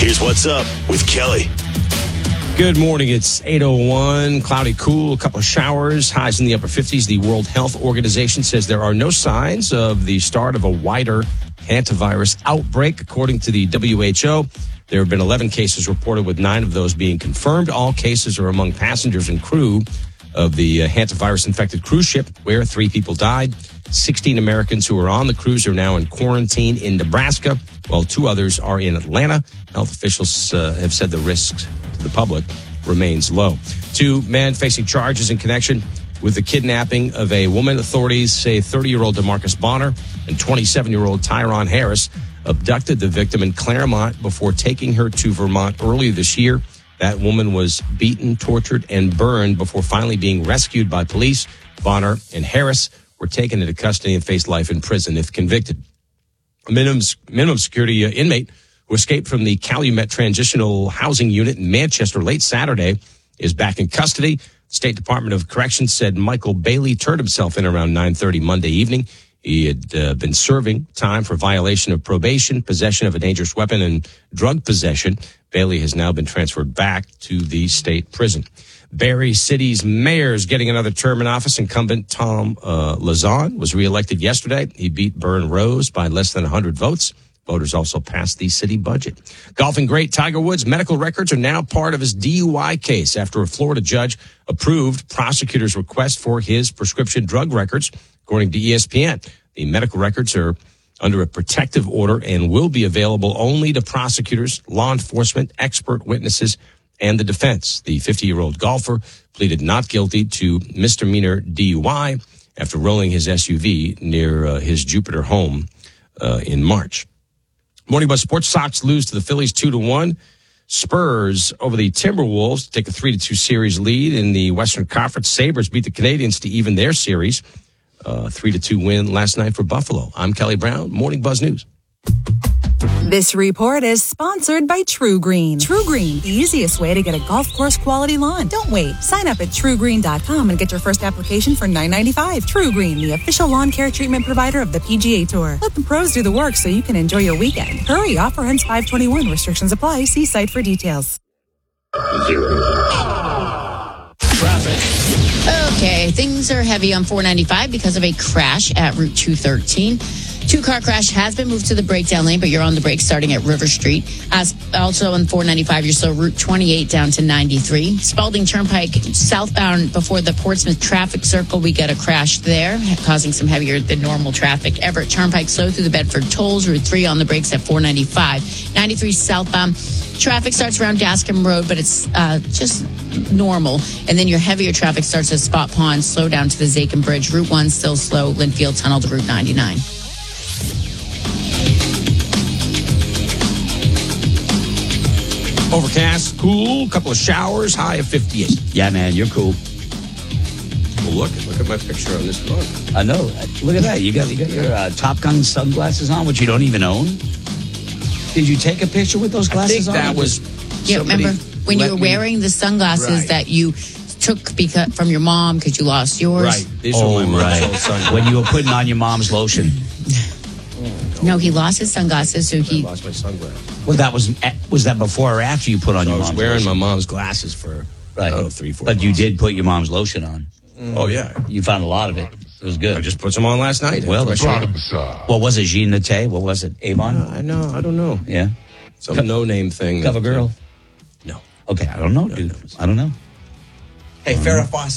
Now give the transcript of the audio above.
Here's what's up with Kelly. Good morning. It's 8:01. Cloudy, cool, a couple of showers, highs in the upper 50s. The World Health Organization says there are no signs of the start of a wider hantavirus outbreak. According to the WHO, there have been 11 cases reported, with 9 of those being confirmed. All cases are among passengers and crew of the hantavirus-infected cruise ship, where 3 people died. 16 Americans who are on the cruise are now in quarantine in Nebraska, while 2 others are in Atlanta. Health officials have said the risk to the public remains low. 2 men facing charges in connection with the kidnapping of a woman. Authorities say 30-year-old DeMarcus Bonner and 27-year-old Tyron Harris abducted the victim in Claremont before taking her to Vermont earlier this year. That woman was beaten, tortured, and burned before finally being rescued by police. Bonner and Harris were taken into custody and face life in prison if convicted. A minimum security inmate who escaped from the Calumet Transitional Housing Unit in Manchester late Saturday is back in custody. State Department of Corrections said Michael Bailey turned himself in around 9:30 Monday evening. He had been serving time for violation of probation, possession of a dangerous weapon, and drug possession. Bailey has now been transferred back to the state prison. Barrie City's mayor is getting another term in office. Incumbent Tom Lazon was reelected yesterday. He beat Bern Rose by less than 100 votes. Voters also passed the city budget. Golfing great Tiger Woods' medical records are now part of his DUI case after a Florida judge approved prosecutors' request for his prescription drug records. According to ESPN, the medical records are under a protective order and will be available only to prosecutors, law enforcement, expert witnesses, and the defense. The 50-year-old golfer pleaded not guilty to misdemeanor DUI after rolling his SUV near his Jupiter home in March. Morning Buzz Sports. Sox lose to the Phillies 2-1. Spurs over the Timberwolves take a 3-2 series lead in the Western Conference. Sabres beat the Canadians to even their series. 3-2 win last night for Buffalo. I'm Kelly Brown, Morning Buzz News. This report is sponsored by True Green. True Green, the easiest way to get a golf course quality lawn. Don't wait. Sign up at TrueGreen.com and get your first application for $9.95. True Green, the official lawn care treatment provider of the PGA Tour. Let the pros do the work so you can enjoy your weekend. Hurry, offer ends 5/21. Restrictions apply. See site for details. Traffic. Okay, things are heavy on 495 because of a crash at Route 213. 2-car crash has been moved to the breakdown lane, but you're on the brake starting at River Street. Also on 495, you're still Route 28 down to 93. Spalding Turnpike southbound before the Portsmouth traffic circle, we get a crash there, causing some heavier than normal traffic. Everett Turnpike slow through the Bedford tolls. Route 3 on the brakes at 495. 93 southbound. Traffic starts around Dascom Road, but it's just normal. And then your heavier traffic starts at Spot Pond, slow down to the Zakin Bridge. Route 1 still slow, Linfield Tunnel to Route 99. Overcast, cool, couple of showers, high of 58. Yeah, man, you're cool. Well, look at my picture on this phone. I know. Look at that. You got your Top Gun sunglasses on, which you don't even own. Did you take a picture with those glasses on? I think that was. Yeah, remember when you were wearing the sunglasses that you took from your mom because you lost yours? Right. These were my mom's old sunglasses. When you were putting on your mom's lotion. No, he lost his sunglasses, so he lost my sunglasses. Well, was that before or after you put on your mom's lotion? I was wearing my mom's glasses for 3-4 But you did put your mom's lotion on. Oh, yeah. You found a lot of it. It was good. I just put some on last night. Well, what was it? Jean Naté? What was it? Avon? I don't know. Yeah. Some no-name thing. CoverGirl? No. Okay, I don't know, dude. I don't know. Hey, Farrah Fawcett.